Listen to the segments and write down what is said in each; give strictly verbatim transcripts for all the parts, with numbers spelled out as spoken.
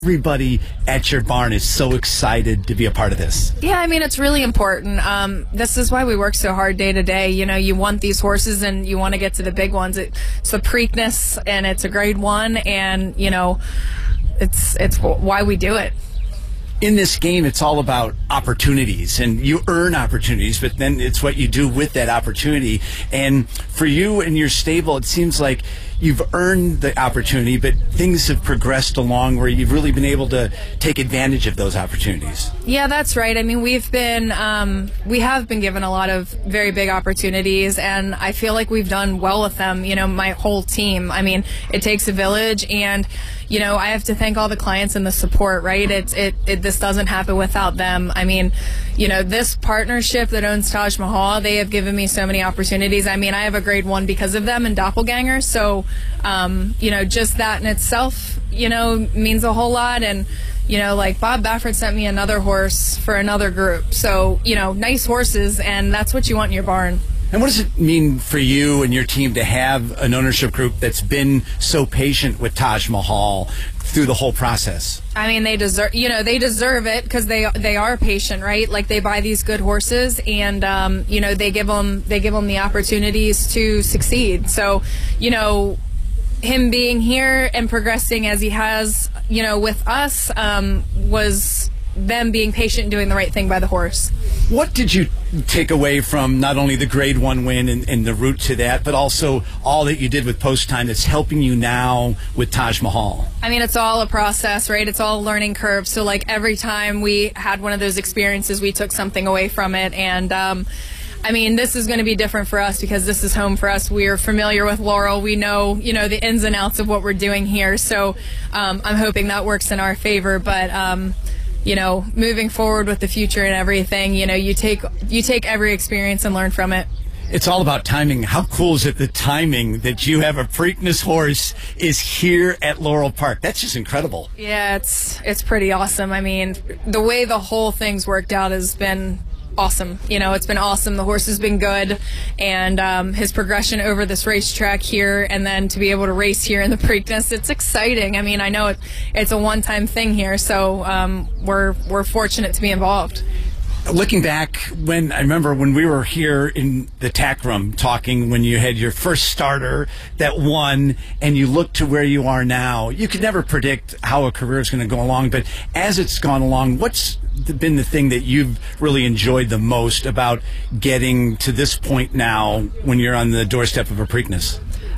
Everybody at your barn is so excited to be a part of this. Yeah, I mean, it's really important. Um, this is why we work so hard day to day. You know, you want these horses and you want to get to the big ones. It, it's the Preakness, and it's a grade one, and, you know, it's, it's why we do it. In this game, it's all about opportunities, and you earn opportunities, but then it's what you do with that opportunity. And for you and your stable, it seems like you've earned the opportunity, but things have progressed along where you've really been able to take advantage of those opportunities. Yeah, that's right. I mean, we've been, um, we have been given a lot of very big opportunities, and I feel like we've done well with them, you know, my whole team. I mean, it takes a village, and, you know, I have to thank all the clients and the support, right? It's, it, it, this doesn't happen without them. I mean, you know, this partnership that owns Taj Mahal, they have given me so many opportunities. I mean, I have a grade one because of them and Doppelganger, so, um, you know, just that in itself, you know, means a whole lot. And, you know, like Bob Baffert sent me another horse for another group. So, you know, nice horses, and that's what you want in your barn. And what does it mean for you and your team to have an ownership group that's been so patient with Taj Mahal through the whole process? I mean, they deserve, you know, they deserve it because they they are patient, right? Like, they buy these good horses, and um, you know, they give them they give them the opportunities to succeed. So, you know, him being here and progressing as he has, you know, with us, um, was them being patient and doing the right thing by the horse. What did you take away from not only the grade one win and, and the route to that, but also all that you did with Post Time that's helping you now with Taj Mahal? I mean, it's all a process, right? It's all a learning curve. So, like, every time we had one of those experiences, we took something away from it. And, um, I mean, this is going to be different for us because this is home for us. We're familiar with Laurel. We know, you know, the ins and outs of what we're doing here. So, um, I'm hoping that works in our favor. But, um, you know, moving forward with the future and everything, you know, you take you take every experience and learn from it. It's all about timing. How cool is it, the timing that you have a Preakness horse is here at Laurel Park? That's just incredible. Yeah, it's it's pretty awesome. I mean, the way the whole thing's worked out has been awesome. You know, it's been awesome. The horse has been good, and um, his progression over this racetrack here, and then to be able to race here in the Preakness, it's exciting. I mean, I know it, it's a one-time thing here, so um, we're we're fortunate to be involved. Looking back, when I remember when we were here in the tack room talking, when you had your first starter that won, and you look to where you are now, you could never predict how a career is going to go along. But as it's gone along, what's been the thing that you've really enjoyed the most about getting to this point now when you're on the doorstep of a Preakness?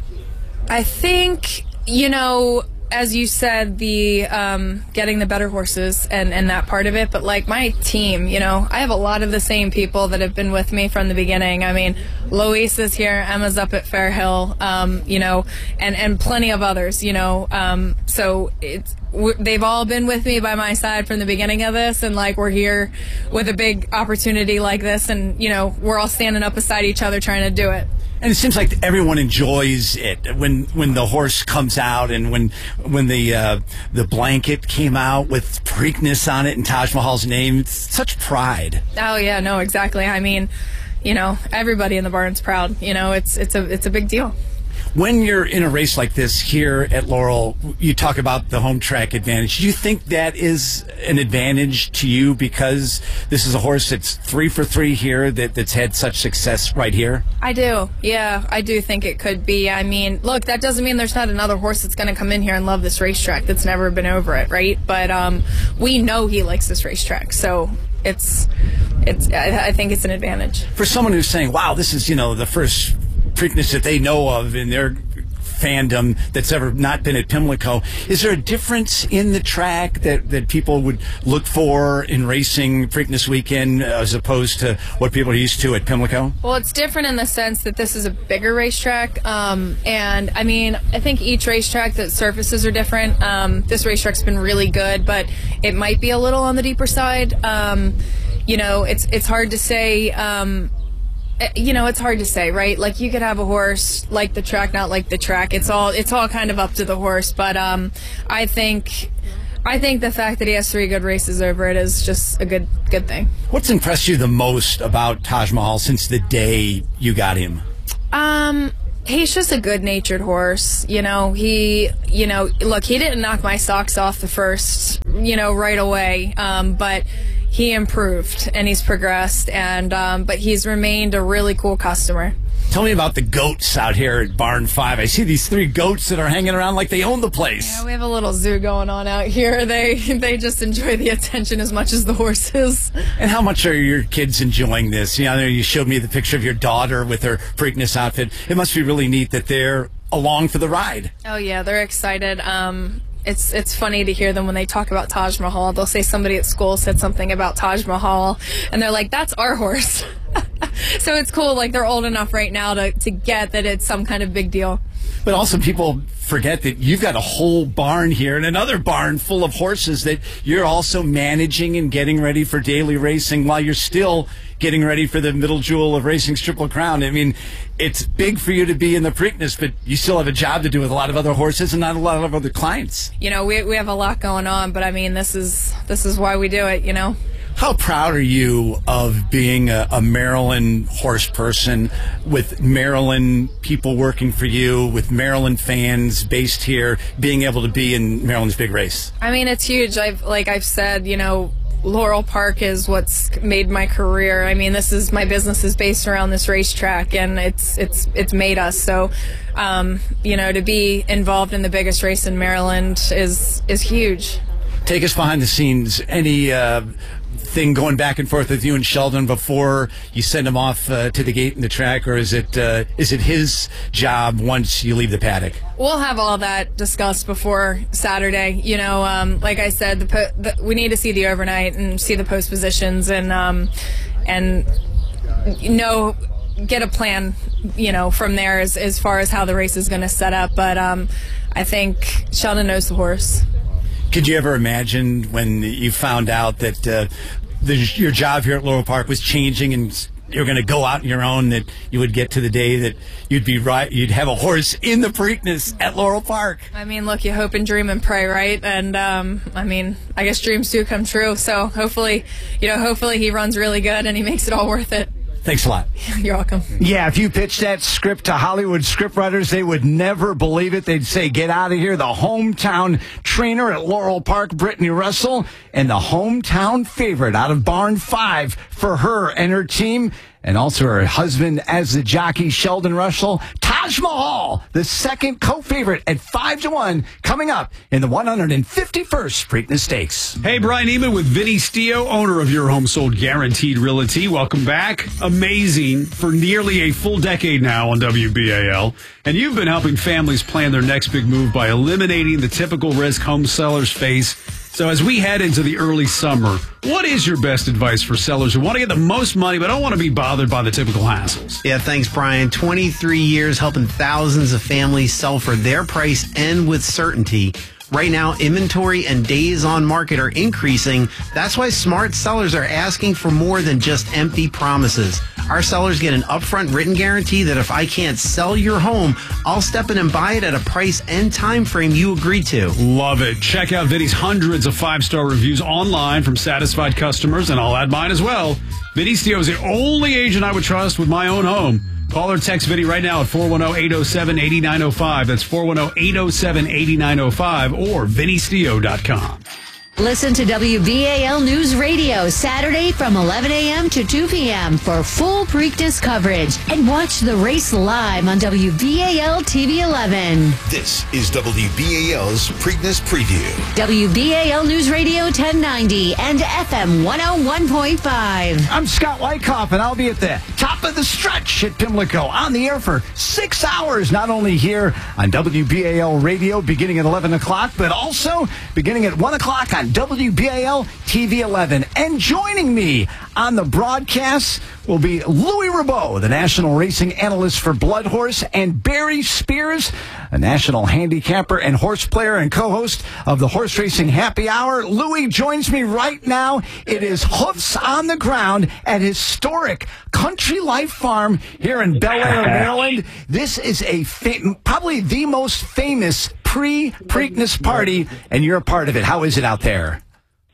I think, you know, as you said, the um, getting the better horses and, and that part of it, but like my team, you know, I have a lot of the same people that have been with me from the beginning. I mean, Lois is here, Emma's up at Fairhill, um, you know, and, and plenty of others, you know, um, so it's, they've all been with me by my side from the beginning of this, and like we're here with a big opportunity like this, and you know, we're all standing up beside each other trying to do it. And it seems like everyone enjoys it when when the horse comes out, and when when the uh, the blanket came out with Preakness on it and Taj Mahal's name. It's such pride. Oh yeah, no, exactly. I mean, you know, everybody in the barn's proud. You know, it's it's a it's a big deal. When you're in a race like this here at Laurel, you talk about the home track advantage. Do you think that is an advantage to you because this is a horse that's three for three here, that, that's had such success right here? I do. Yeah, I do think it could be. I mean, look, that doesn't mean there's not another horse that's going to come in here and love this racetrack that's never been over it, right? But um, we know he likes this racetrack, so it's, it's. I, I think it's an advantage. For someone who's saying, wow, this is, you know, the first Preakness that they know of in their fandom that's ever not been at Pimlico, is there a difference in the track that, that people would look for in racing Preakness weekend as opposed to what people are used to at Pimlico? Well, it's different in the sense that this is a bigger racetrack, um, and I mean, I think each racetrack, the surfaces are different. Um, this racetrack's been really good, but it might be a little on the deeper side. Um, you know, it's it's hard to say. Um, You know, it's hard to say, right? Like, you could have a horse like the track, not like the track. It's all it's all kind of up to the horse. But um, I think I think the fact that he has three good races over it is just a good good thing. What's impressed you the most about Taj Mahal since the day you got him? Um, He's just a good-natured horse. You know, he, you know, look, he didn't knock my socks off the first, you know, right away. Um, but he improved and he's progressed, and um, but he's remained a really cool customer. Tell me about the goats out here at Barn Five. I see these three goats that are hanging around like they own the place. Yeah, we have a little zoo going on out here. They they just enjoy the attention as much as the horses. And how much are your kids enjoying this? You know, you showed me the picture of your daughter with her Preakness outfit. It must be really neat that they're along for the ride. Oh yeah, they're excited. Um, It's it's funny to hear them when they talk about Taj Mahal. They'll say somebody at school said something about Taj Mahal, and they're like, that's our horse. So it's cool. Like, they're old enough right now to, to get that it's some kind of big deal. But also people forget that you've got a whole barn here and another barn full of horses that you're also managing and getting ready for daily racing while you're still getting ready for the middle jewel of racing's Triple Crown. I mean, it's big for you to be in the Preakness, but you still have a job to do with a lot of other horses and not a lot of other clients. You know, we we have a lot going on, but I mean, this is this is why we do it, you know. How proud are you of being a, a Maryland horse person, with Maryland people working for you, with Maryland fans based here, being able to be in Maryland's big race? I mean, it's huge. I've like I've said, you know, Laurel Park is what's made my career. I mean, this is my business is based around this racetrack, and it's it's it's made us. So, um, you know, to be involved in the biggest race in Maryland is is huge. Take us behind the scenes. Any uh, thing going back and forth with you and Sheldon before you send him off uh, to the gate in the track, or is it uh, is it his job once you leave the paddock? We'll have all that discussed before Saturday. You know, um, like I said, the, po the we need to see the overnight and see the post positions, and um, and you know, get a plan, you know, from there as as far as how the race is going to set up. But um, I think Sheldon knows the horse. Could you ever imagine when you found out that uh, the, your job here at Laurel Park was changing and you're going to go out on your own, that you would get to the day that you'd be right, you'd have a horse in the Preakness at Laurel Park? I mean, look, you hope and dream and pray, right? And um, I mean, I guess dreams do come true. So hopefully, you know, hopefully he runs really good and he makes it all worth it. Thanks a lot. You're welcome. Yeah, if you pitched that script to Hollywood scriptwriters, they would never believe it. They'd say, get out of here. The hometown trainer at Laurel Park, Brittany Russell, and the hometown favorite out of Barn Five for her and her team, and also her husband as the jockey, Sheldon Russell. Taj Mahal, the second co-favorite at five to one, coming up in the one hundred fifty-first Preakness Stakes. Hey, Brian Eman with Vinny Stio, owner of Your Home Sold Guaranteed Realty. Welcome back. Amazing for nearly a full decade now on W B A L. And you've been helping families plan their next big move by eliminating the typical risk home sellers face. So as we head into the early summer, what is your best advice for sellers who want to get the most money but don't want to be bothered by the typical hassles? Yeah, thanks, Brian. twenty-three years helping thousands of families sell for their price and with certainty. Right now, inventory and days on market are increasing. That's why smart sellers are asking for more than just empty promises. Our sellers get an upfront written guarantee that if I can't sell your home, I'll step in and buy it at a price and time frame you agreed to. Love it. Check out Vinny's hundreds of five-star reviews online from satisfied customers, and I'll add mine as well. Vinny Stio is the only agent I would trust with my own home. Call or text Vinny right now at four one zero, eight zero seven, eight nine zero five. That's four one zero, eight zero seven, eight nine zero five or vinny stio dot com. Listen to W B A L News Radio Saturday from eleven a.m. to two p.m. for full Preakness coverage, and watch the race live on W B A L T V eleven. This is W B A L's Preakness Preview. W B A L News Radio ten ninety and F M one oh one point five. I'm Scott Wyckoff, and I'll be at the top of the stretch at Pimlico on the air for six hours, not only here on W B A L Radio beginning at eleven o'clock, but also beginning at one o'clock on W B A L T V eleven. And joining me on the broadcast will be Louis Rabot, the national racing analyst for Blood Horse, and Barry Spears, a national handicapper and horse player and co-host of the Horse Racing Happy Hour. Louis joins me right now. It is hoofs on the ground at historic Country Life Farm here in Bel Air, Maryland. This is a fa- probably the most famous pre-Preakness party, and you're a part of it. How is it out there?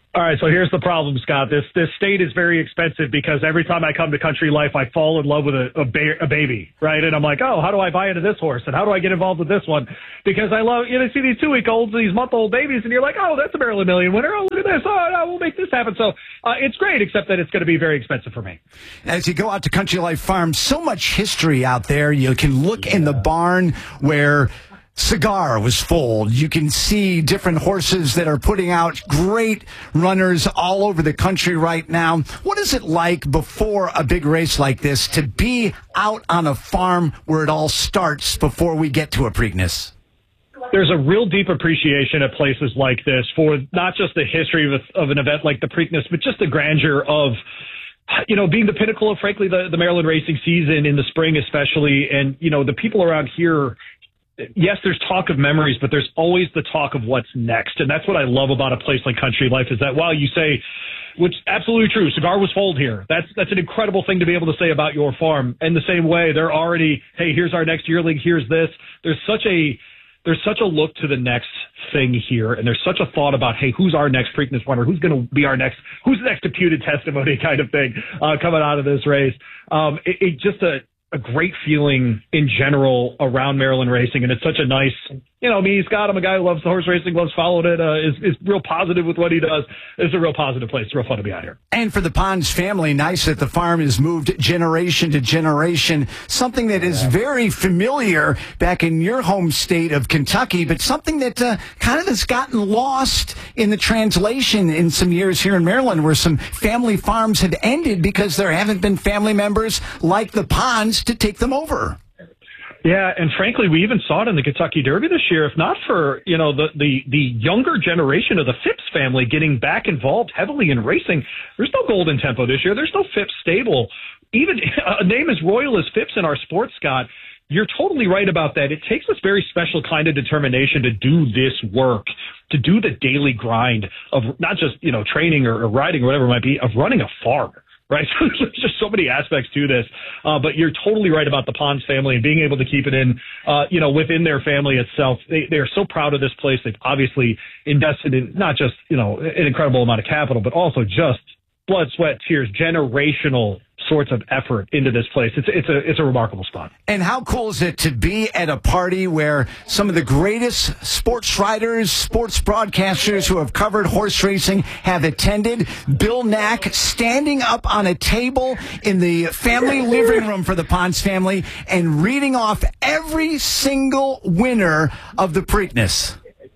All right, so here's the problem, Scott. This this state is very expensive because every time I come to Country Life, I fall in love with a, a, ba- a baby, right? And I'm like, oh, how do I buy into this horse? And how do I get involved with this one? Because I love, you know, see these two-week-olds, these month-old babies, and you're like, oh, that's a Maryland Million winner. Oh, look at this. Oh, no, we'll make this happen. So uh, it's great, except that it's going to be very expensive for me. As you go out to Country Life Farm, so much history out there. You can look yeah. in the barn where Cigar was foaled. You can see different horses that are putting out great runners all over the country right now. What is it like before a big race like this to be out on a farm where it all starts before we get to a Preakness? There's a real deep appreciation at places like this for not just the history of, a, of an event like the Preakness, but just the grandeur of, you know, being the pinnacle of, frankly, the, the Maryland racing season in the spring especially. And, you know, the people around here, yes, there's talk of memories, but there's always the talk of what's next. And that's what I love about a place like Country Life is that while you say, which absolutely true, Cigar was foaled here. That's that's an incredible thing to be able to say about your farm. And the same way, they're already, hey, here's our next yearling, here's this. There's such a there's such a look to the next thing here, and there's such a thought about, hey, who's our next Preakness winner? Who's going to be our next, who's the next imputed testimony kind of thing uh, coming out of this race. Um, it, it just a a great feeling in general around Maryland racing. And it's such a nice, you know, me, Scott, I'm a guy who loves the horse racing, loves following it, uh, is, is real positive with what he does. It's a real positive place. It's real fun to be out here. And for the Pons family, nice that the farm has moved generation to generation, something that is very familiar back in your home state of Kentucky, but something that uh, kind of has gotten lost in the translation in some years here in Maryland, where some family farms have ended because there haven't been family members like the Pons to take them over. Yeah, and frankly, we even saw it in the Kentucky Derby this year. If not for, you know, the, the, the younger generation of the Phipps family getting back involved heavily in racing, there's no Golden Tempo this year. There's no Phipps stable. Even a name as royal as Phipps in our sport, Scott, you're totally right about that. It takes this very special kind of determination to do this work, to do the daily grind of not just, you know, training or, or riding or whatever it might be, of running a farm. Right. So there's just so many aspects to this. Uh, but you're totally right about the Pons family and being able to keep it in, uh, you know, within their family itself. They, they are so proud of this place. They've obviously invested in not just, you know, an incredible amount of capital, but also just blood, sweat, tears, generational sorts of effort into this place. It's it's a it's a remarkable spot. And how cool is it to be at a party where some of the greatest sports writers, sports broadcasters who have covered horse racing have attended? Bill Nack standing up on a table in the family living room for the Pons family and reading off every single winner of the Preakness.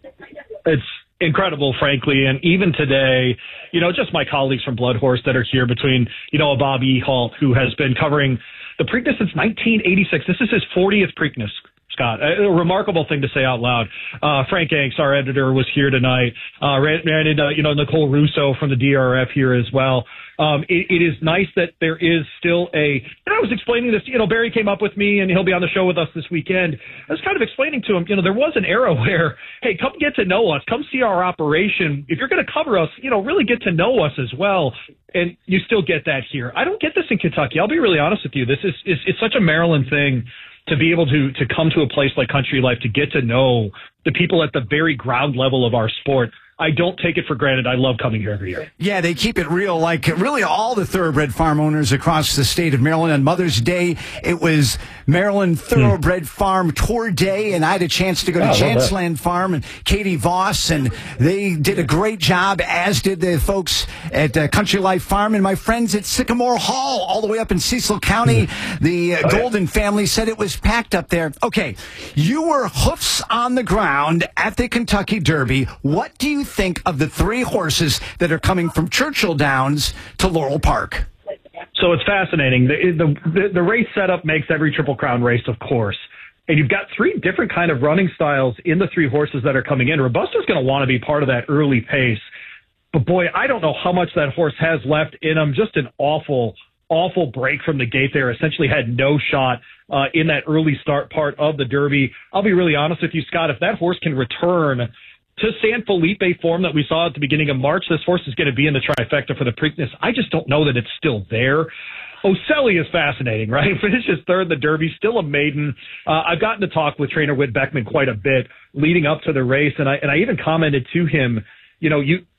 It's incredible, frankly. And even today, you know, just my colleagues from Blood Horse that are here between, you know, Bob Ehalt, who has been covering the Preakness since nineteen eighty-six. This is his fortieth Preakness, Scott. A, a remarkable thing to say out loud. Uh, Frank Anks, our editor, was here tonight. Uh, ran, ran into, you know, Nicole Russo from the D R F here as well. Um, it, it is nice that there is still a, and I was explaining this, you know, Barry came up with me and he'll be on the show with us this weekend. I was kind of explaining to him, you know, there was an era where, hey, come get to know us, come see our operation. If you're going to cover us, you know, really get to know us as well. And you still get that here. I don't get this in Kentucky. I'll be really honest with you. This is, is it's such a Maryland thing to be able to, to come to a place like Country Life, to get to know the people at the very ground level of our sport. I don't take it for granted. I love coming here every year. Yeah, they keep it real, like really all the thoroughbred farm owners across the state of Maryland. On Mother's Day, it was Maryland Thoroughbred mm. Farm Tour Day, and I had a chance to go to oh, Chanceland Farm and Katie Voss, and they did a great job, as did the folks at uh, Country Life Farm and my friends at Sycamore Hall, all the way up in Cecil County. Mm. The uh, oh, Golden yeah. family said it was packed up there. Okay, you were hoofs on the ground at the Kentucky Derby. What do you think of the three horses that are coming from Churchill Downs to Laurel Park? So it's fascinating. The, the, the race setup makes every Triple Crown race, of course. And you've got three different kind of running styles in the three horses that are coming in. Robusta's going to want to be part of that early pace. But boy, I don't know how much that horse has left in him. Just an awful, awful break from the gate there. Essentially had no shot uh, in that early start part of the Derby. I'll be really honest with you, Scott. If that horse can return to San Felipe form that we saw at the beginning of March, this horse is going to be in the trifecta for the Preakness. I just don't know that it's still there. Oselli is fascinating, right? Finishes third in the Derby, still a maiden. Uh, I've gotten to talk with trainer Whit Beckman quite a bit leading up to the race, and I and I even commented to him, you know, you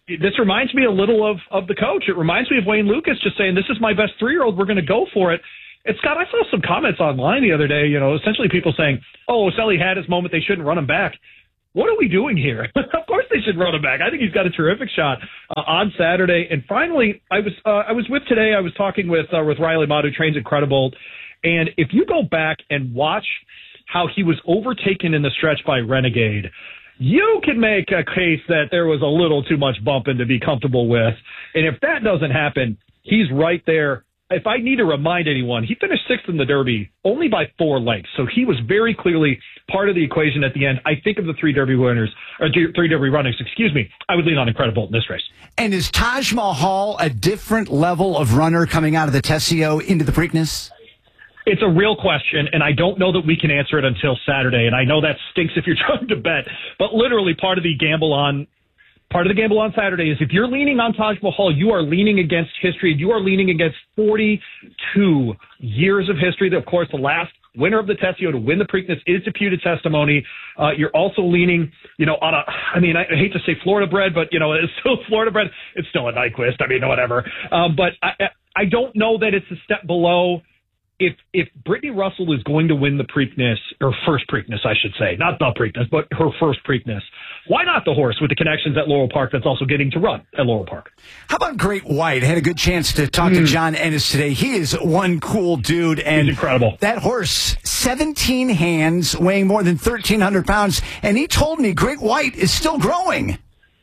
this reminds me a little of, of the coach. It reminds me of Wayne Lucas just saying, this is my best three-year-old. We're going to go for it. And, Scott, I saw some comments online the other day, you know, essentially people saying, oh, Oselli had his moment. They shouldn't run him back. What are we doing here? Of course they should run him back. I think he's got a terrific shot uh, on Saturday. And finally, I was uh, I was with today, I was talking with uh, with Riley Mott, who trains at Credible. And if you go back and watch how he was overtaken in the stretch by Renegade, you can make a case that there was a little too much bumping to be comfortable with. And if that doesn't happen, he's right there. If I need to remind anyone, he finished sixth in the Derby only by four lengths. So he was very clearly part of the equation at the end. I think of the three Derby winners, or three Derby runners, excuse me, I would lean on Incredible in this race. And is Taj Mahal a different level of runner coming out of the Tessio into the Preakness? It's a real question, and I don't know that we can answer it until Saturday. And I know that stinks if you're trying to bet, but literally part of the gamble on Part of the gamble on Saturday is if you're leaning on Taj Mahal, you are leaning against history. You are leaning against forty-two years of history. Of course, the last winner of the Tessio to win the Preakness is deputed testimony. Uh, you're also leaning, you know, on a, I mean, I hate to say Florida bred, but, you know, it's still Florida bred. It's still a Nyquist. I mean, whatever. Um, but I, I don't know that it's a step below. If if Brittany Russell is going to win the Preakness, or first Preakness, I should say, not the Preakness, but her first Preakness, why not the horse with the connections at Laurel Park that's also getting to run at Laurel Park? How about Great White? I had a good chance to talk mm. to John Ennis today. He is one cool dude. And he's incredible. That horse, seventeen hands, weighing more than thirteen hundred pounds. And he told me Great White is still growing.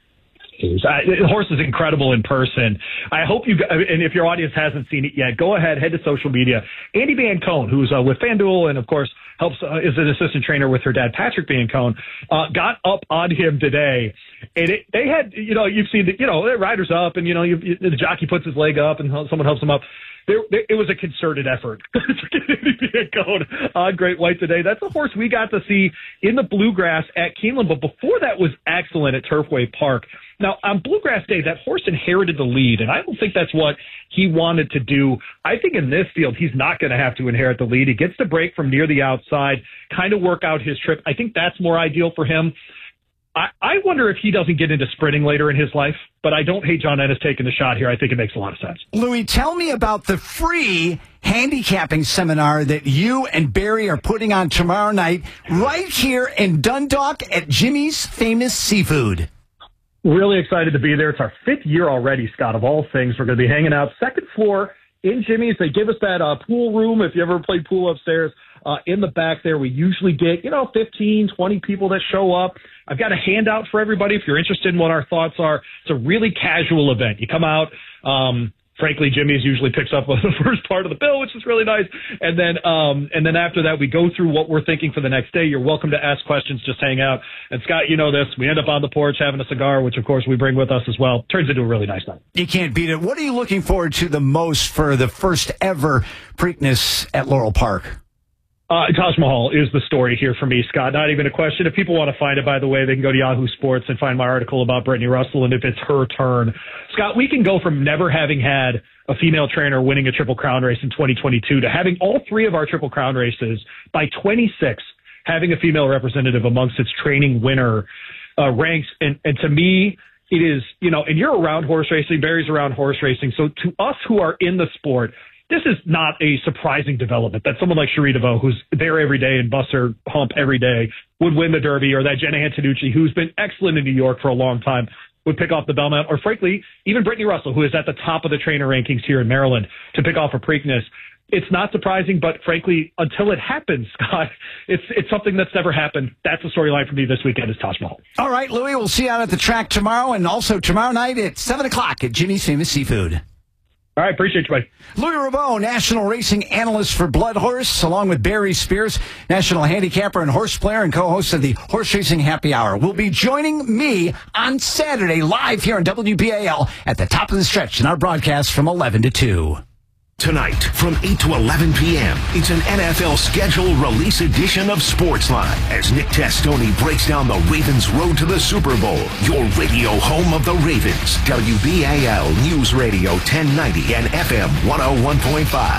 Uh, the horse is incredible in person. I hope you, and if your audience hasn't seen it yet, go ahead, head to social media. Andy Biancone, who's uh, with FanDuel and, of course, helps uh, is an assistant trainer with her dad, Patrick Biancone, uh, got up on him today. And it, they had, you know, you've seen, the, you know, riders up, and, you know, you, you, the jockey puts his leg up, and someone helps him up. There, there, it was a concerted effort to get Andy Biancone on Great White today. That's a horse we got to see in the Bluegrass at Keeneland, but before that was excellent at Turfway Park. Now, on Bluegrass Day, that horse inherited the lead, and I don't think that's what he wanted to do. I think in this field, he's not going to have to inherit the lead. He gets to break from near the outside, kind of work out his trip. I think that's more ideal for him. I, I wonder if he doesn't get into sprinting later in his life, but I don't hate John Ennis taking the shot here. I think it makes a lot of sense. Louis, tell me about the free handicapping seminar that you and Barry are putting on tomorrow night right here in Dundalk at Jimmy's Famous Seafood. Really excited to be there. It's our fifth year already, Scott, of all things. We're going to be hanging out second floor in Jimmy's. They give us that uh, pool room. If you ever played pool upstairs, uh, in the back there, we usually get, you know, fifteen, twenty people that show up. I've got a handout for everybody if you're interested in what our thoughts are. It's a really casual event. You come out. Um, frankly, Jimmy's usually picks up the first part of the bill, which is really nice. And then, um, and then after that, we go through what we're thinking for the next day. You're welcome to ask questions, just hang out. And Scott, you know this, we end up on the porch having a cigar, which of course we bring with us as well. Turns into a really nice night. You can't beat it. What are you looking forward to the most for the first ever Preakness at Laurel Park? Uh, Taj Mahal is the story here for me, Scott. Not even a question. If people want to find it, by the way, they can go to Yahoo Sports and find my article about Brittany Russell and if it's her turn. Scott, we can go from never having had a female trainer winning a Triple Crown race in twenty twenty-two to having all three of our Triple Crown races by twenty-six having a female representative amongst its training winner uh, ranks. And, and to me, it is, you know, and you're around horse racing, Barry's around horse racing. So to us who are in the sport, this is not a surprising development that someone like Cherie DeVaux, who's there every day and busts her hump every day, would win the Derby, or that Jenna Antonucci, who's been excellent in New York for a long time, would pick off the Belmont, or frankly, even Brittany Russell, who is at the top of the trainer rankings here in Maryland, to pick off a Preakness. It's not surprising, but frankly, until it happens, Scott, it's it's something that's never happened. That's the storyline for me this weekend is Taj Mahal. All right, Louis, we'll see you out at the track tomorrow, and also tomorrow night at seven o'clock at Jimmy's Famous Seafood. All right, appreciate you, buddy. Louis Rabot, national racing analyst for Blood Horse, along with Barry Spears, national handicapper and horse player and co-host of the Horse Racing Happy Hour, will be joining me on Saturday live here on W B A L at the top of the stretch in our broadcast from eleven to two. Tonight, from eight to eleven p.m., it's an N F L schedule release edition of Sportsline as Nick Testoni breaks down the Ravens' road to the Super Bowl. Your radio home of the Ravens, W B A L News Radio ten ninety and F M one oh one point five.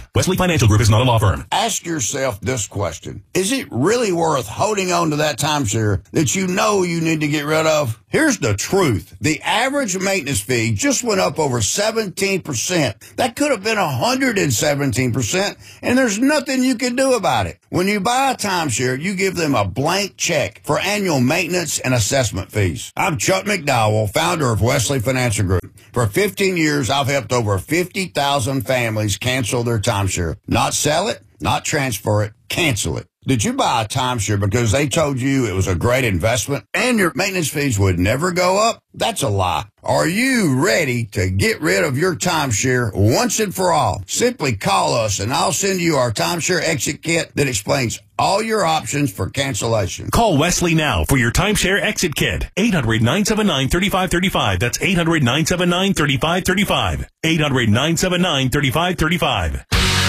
Wesley Financial Group is not a law firm. Ask yourself this question. Is it really worth holding on to that timeshare that you know you need to get rid of? Here's the truth. The average maintenance fee just went up over seventeen percent. That could have been one hundred seventeen percent, and there's nothing you can do about it. When you buy a timeshare, you give them a blank check for annual maintenance and assessment fees. I'm Chuck McDowell, founder of Wesley Financial Group. For fifteen years, I've helped over fifty thousand families cancel their timeshare. Not sell it, not transfer it, cancel it. Did you buy a timeshare because they told you it was a great investment and your maintenance fees would never go up? That's a lie. Are you ready to get rid of your timeshare once and for all? Simply call us and I'll send you our timeshare exit kit that explains all your options for cancellation. Call Wesley now for your timeshare exit kit. eight hundred, nine seven nine, three five three five. That's eight hundred, nine seven nine, three five three five. eight hundred, nine seven nine, three five three five.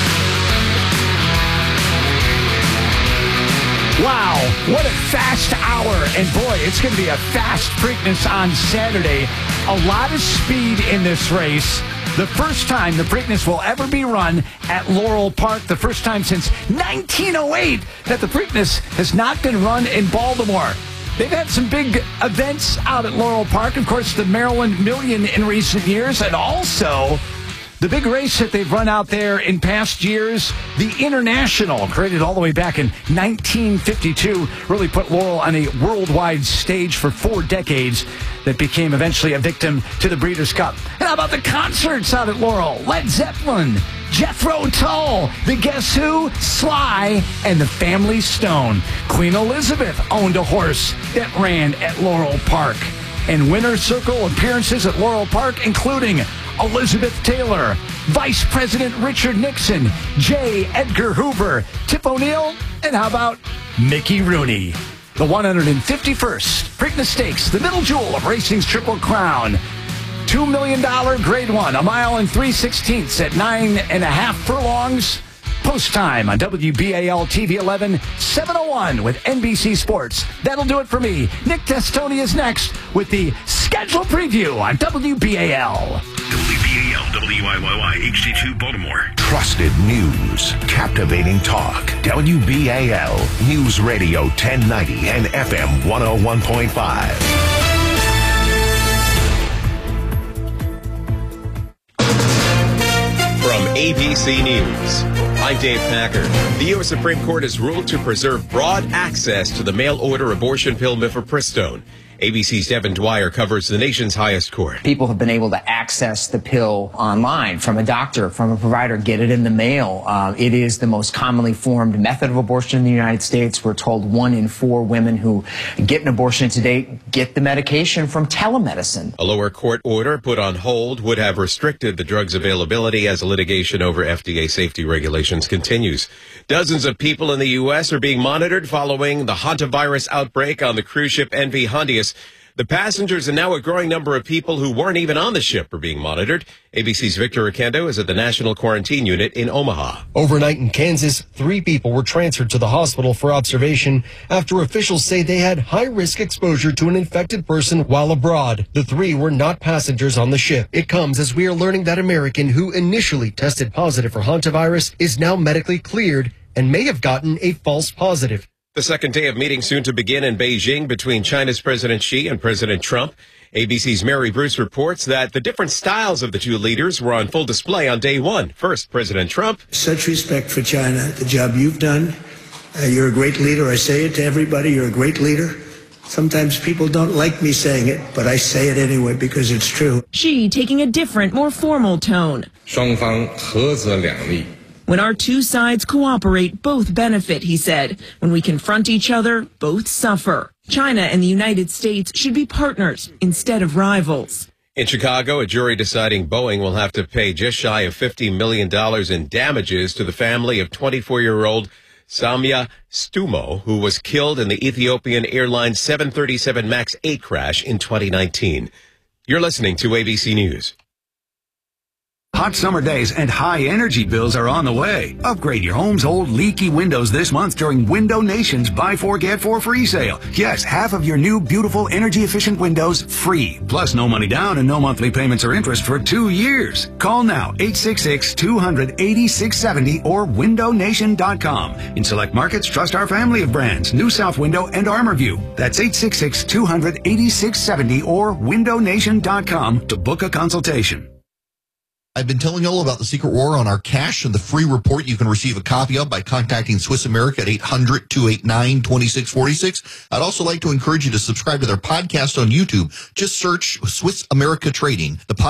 Wow, what a fast hour. And boy, it's going to be a fast Preakness on Saturday. A lot of speed in this race. The first time the Preakness will ever be run at Laurel Park. The first time since nineteen oh eight that the Preakness has not been run in Baltimore. They've had some big events out at Laurel Park. Of course, the Maryland Million in recent years, and also the big race that they've run out there in past years, the International, created all the way back in nineteen fifty-two, really put Laurel on a worldwide stage for four decades that became eventually a victim to the Breeders' Cup. And how about the concerts out at Laurel? Led Zeppelin, Jethro Tull, the Guess Who, Sly, and the Family Stone. Queen Elizabeth owned a horse that ran at Laurel Park. And winner's circle appearances at Laurel Park, including Elizabeth Taylor, Vice President Richard Nixon, J. Edgar Hoover, Tip O'Neill, and how about Mickey Rooney? The one hundred fifty-first Preakness Stakes, the middle jewel of racing's Triple Crown. two million dollars grade one, a mile and three sixteenths at nine and a half furlongs. Post time on W B A L T V eleven, seven oh one with N B C Sports. That'll do it for me. Nick Testoni is next with the schedule preview on W B A L. W B A L, W I Y Y, H D two Baltimore. Trusted news, captivating talk. W B A L, News Radio ten ninety and F M one oh one point five. From A B C News, I'm Dave Packer. The U S Supreme Court has ruled to preserve broad access to the mail-order abortion pill mifepristone. A B C's Devin Dwyer covers the nation's highest court. People have been able to access the pill online from a doctor, from a provider, get it in the mail. Uh, it is the most commonly formed method of abortion in the United States. We're told one in four women who get an abortion today get the medication from telemedicine. A lower court order put on hold would have restricted the drug's availability as litigation over F D A safety regulations continues. Dozens of people in the U S are being monitored following the hantavirus outbreak on the cruise ship M V Hondius. The passengers and now a growing number of people who weren't even on the ship are being monitored. A B C's Victor Oquendo is at the National Quarantine Unit in Omaha. Overnight in Kansas, three people were transferred to the hospital for observation after officials say they had high-risk exposure to an infected person while abroad. The three were not passengers on the ship. It comes as we are learning that American who initially tested positive for hantavirus is now medically cleared and may have gotten a false positive. The second day of meetings soon to begin in Beijing between China's President Xi and President Trump. A B C's Mary Bruce reports that the different styles of the two leaders were on full display on day one. First, President Trump. Such respect for China, the job you've done. Uh, you're a great leader. I say it to everybody. You're a great leader. Sometimes people don't like me saying it, but I say it anyway because it's true. Xi taking a different, more formal tone. 双方合则两利. When our two sides cooperate, both benefit, he said. When we confront each other, both suffer. China and the United States should be partners instead of rivals. In Chicago, a jury deciding Boeing will have to pay just shy of fifty million dollars in damages to the family of twenty-four-year-old Samia Stumo, who was killed in the Ethiopian Airlines seven thirty-seven MAX eight crash in twenty nineteen. You're listening to A B C News. Hot summer days and high energy bills are on the way. Upgrade your home's old leaky windows this month during Window Nation's Buy Four, Get Four free sale. Yes, half of your new beautiful energy efficient windows free. Plus no money down and no monthly payments or interest for two years. Call now, eight six six, two hundred, eighty-six seventy or window nation dot com. In select markets, trust our family of brands, New South Window and ArmorView. That's eight six six, two hundred, eighty-six seventy or window nation dot com to book a consultation. I've been telling you all about the secret war on our cash and the free report you can receive a copy of by contacting Swiss America at eight hundred, two eight nine, two six four six. I'd also like to encourage you to subscribe to their podcast on YouTube. Just search Swiss America Trading. The